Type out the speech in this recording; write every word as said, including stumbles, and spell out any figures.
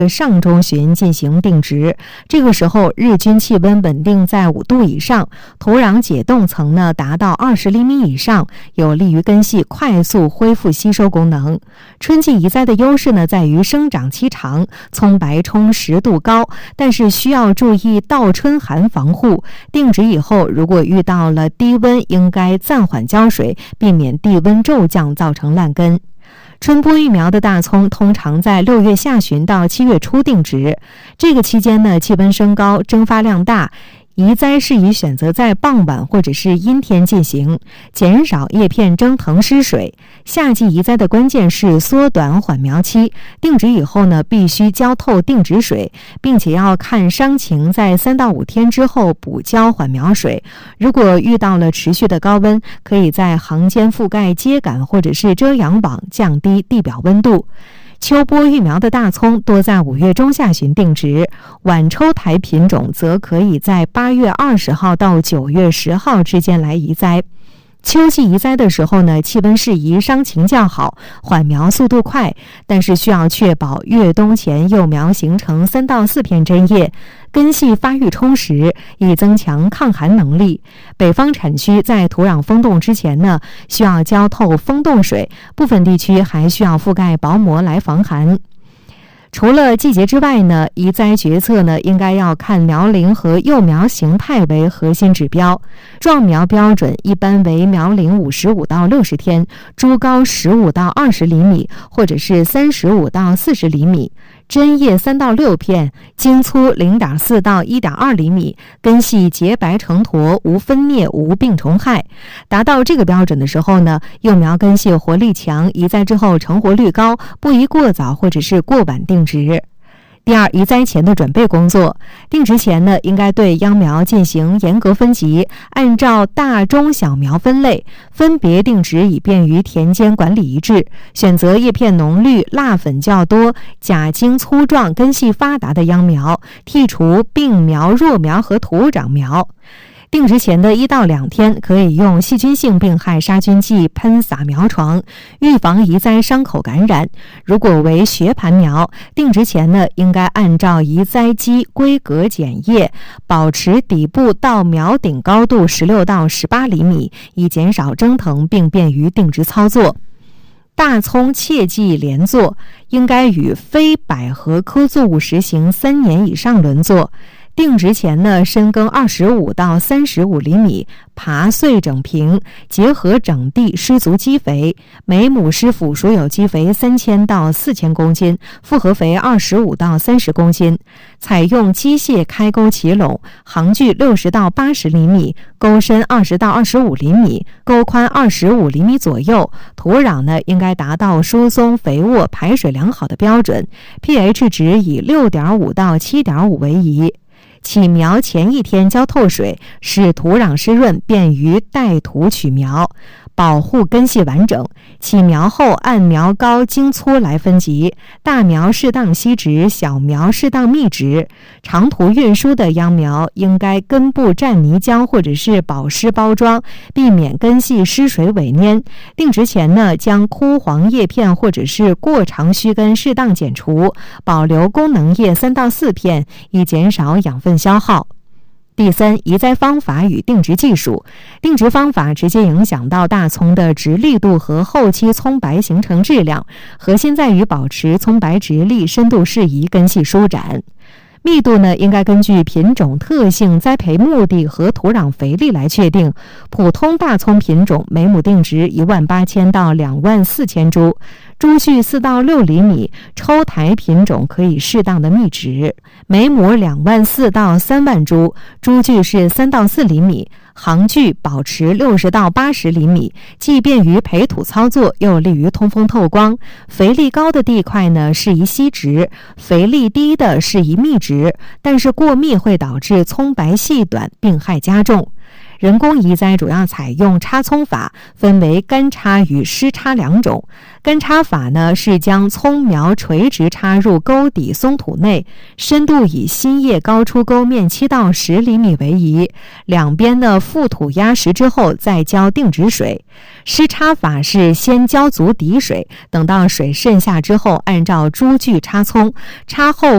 上中旬进行定植，这个时候日均气温稳定在五度以上，土壤解冻层呢达到二十厘米以上，有利于根系快速恢复吸收功能。春季移栽的优势呢在于生长期长，葱白充实度高，但是需要注意倒春寒防护。定植以后，如果遇到了低温，应该暂缓浇水，避免地温骤降造成烂根。春播育苗的大葱通常在六月下旬到七月初定植，这个期间呢，气温升高，蒸发量大，移栽适宜选择在傍晚或者是阴天进行，减少叶片蒸腾失水。夏季移栽的关键是缩短缓苗期，定植以后呢，必须浇透定植水，并且要看伤情，在三到五天之后补浇缓苗水。如果遇到了持续的高温，可以在行间覆盖秸秆或者是遮阳网，降低地表温度。秋播育苗的大葱多在五月中下旬定植，晚抽台品种则可以在八月二十号到九月十号之间来移栽。秋季移栽的时候呢，气温适宜，伤情较好，缓苗速度快，但是需要确保越冬前幼苗形成三到四片针叶，根系发育充实，以增强抗寒能力。北方产区在土壤封冻之前呢，需要浇透封冻水，部分地区还需要覆盖薄膜来防寒。除了季节之外呢，移栽决策呢应该要看苗龄和幼苗形态为核心指标。壮苗标准一般为苗龄五十五到六十天，株高十五到二十厘米，或者是三十五到四十厘米。针叶三到六片，茎粗零点四到一点二厘米，根系洁白成坨，无分灭，无病虫害。达到这个标准的时候呢，幼苗根系活力强，移栽之后成活率高，不宜过早或者是过晚定植。第二，移栽前的准备工作。定植前呢，应该对秧苗进行严格分级，按照大中小苗分类，分别定植，以便于田间管理一致。选择叶片浓绿、蜡粉较多、假茎粗壮、根系发达的秧苗，剔除病苗、弱苗和土长苗。定植前的一到两天，可以用细菌性病害杀菌剂喷洒苗床，预防移栽伤口感染。如果为学盘苗，定植前呢，应该按照移栽基规格剪叶，保持底部到苗顶高度十六到十八厘米，以减少蒸腾并便于定植操作。大葱切忌连作，应该与非百合科作物实行三年以上轮作。定植前呢，深耕二十五到三十五厘米，耙碎整平，结合整地施足基肥，每亩施腐熟有机肥三千到四千公斤，复合肥二十五到三十公斤。采用机械开沟起垄，行距六十到八十厘米，沟深二十到二十五厘米，沟宽二十五厘米左右。土壤呢，应该达到疏松、肥沃、排水良好的标准 ，pH 值以六点五到七点五为宜。起苗前一天浇透水，使土壤湿润，便于带土取苗，保护根系完整。起苗后按苗高茎粗来分级，大苗适当稀植，小苗适当密植。长途运输的秧苗应该根部蘸泥浆或者是保湿包装，避免根系失水萎蔫。定植前呢，将枯黄叶片或者是过长须根适当剪除，保留功能叶三到四片，以减少养分消耗。第三，移栽方法与定植技术。定植方法直接影响到大葱的直立度和后期葱白形成质量，核心在于保持葱白直立、深度适宜、根系舒展。密度呢，应该根据品种特性、栽培目的和土壤肥力来确定。普通大葱品种每亩定植一万八千到两万四千株，株距四到六厘米。抽台品种可以适当的密植，每亩两万四到三万株，株距是三到四厘米。行距保持六十到八十厘米，既便于培土操作，又利于通风透光。肥力高的地块呢，适宜稀植；肥力低的适宜密植，但是过密会导致葱白细短，病害加重。人工移栽主要采用插葱法，分为干插与湿插两种。干插法呢，是将葱苗垂直插入沟底松土内，深度以新叶高出沟面七到十厘米为宜，两边呢覆土压实之后再浇定植水。湿插法是先浇足底水，等到水渗下之后，按照株距插葱，插后